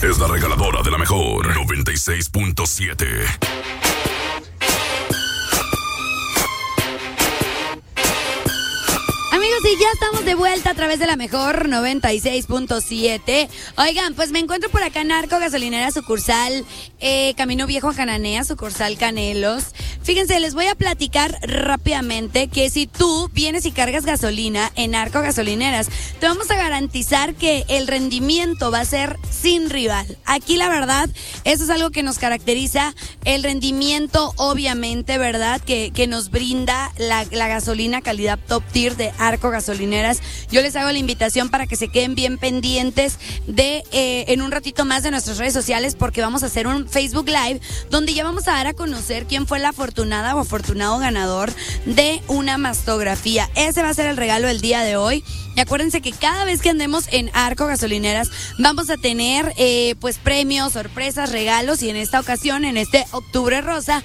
es la regaladora de la mejor 96.7. Amigos, y ya estamos de vuelta a través de la mejor 96.7. Oigan, pues me encuentro por acá en Arco Gasolinera, sucursal Camino Viejo a Cananea, sucursal Canelos. Fíjense, les voy a platicar rápidamente que si tú vienes y cargas gasolina en Arco Gasolineras, te vamos a garantizar que el rendimiento va a ser sin rival. Aquí la verdad, eso es algo que nos caracteriza, el rendimiento obviamente, ¿verdad? Que nos brinda la gasolina calidad top tier de Arco Gasolineras. Yo les hago la invitación para que se queden bien pendientes de en un ratito más de nuestras redes sociales, porque vamos a hacer un Facebook Live donde ya vamos a dar a conocer quién fue la afortunada o afortunado ganador de una mastografía. Ese va a ser el regalo del día de hoy. Y acuérdense que cada vez que andemos en Arco Gasolineras vamos a tener pues premios, sorpresas, regalos, y en esta ocasión, en este Octubre Rosa,